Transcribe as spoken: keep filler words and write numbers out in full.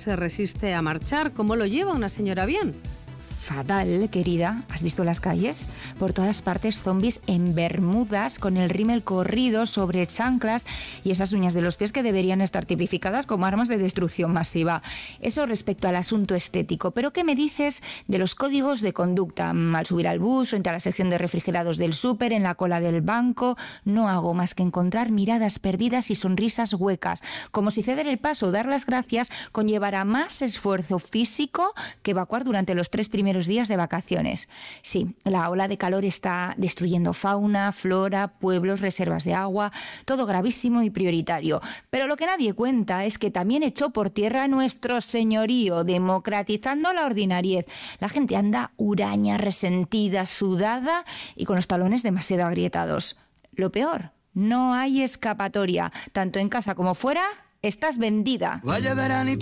se resiste a marchar. ¿Cómo lo lleva una señora bien? Fatal, querida. ¿Has visto las calles? Por todas partes zombies en bermudas, con el rímel corrido sobre chanclas y esas uñas de los pies que deberían estar tipificadas como armas de destrucción masiva. Eso respecto al asunto estético. Pero ¿qué me dices de los códigos de conducta? Al subir al bus, frente a la sección de refrigerados del súper, en la cola del banco, no hago más que encontrar miradas perdidas y sonrisas huecas, como si ceder el paso o dar las gracias conllevara más esfuerzo físico que evacuar durante los tres primeros días de vacaciones. Sí, la ola de calor está destruyendo fauna, flora, pueblos, reservas de agua, todo gravísimo y prioritario. Pero lo que nadie cuenta es que también echó por tierra nuestro señorío, democratizando la ordinariez. La gente anda huraña, resentida, sudada y con los talones demasiado agrietados. Lo peor, no hay escapatoria. Tanto en casa como fuera, estás vendida. Vaya veranito.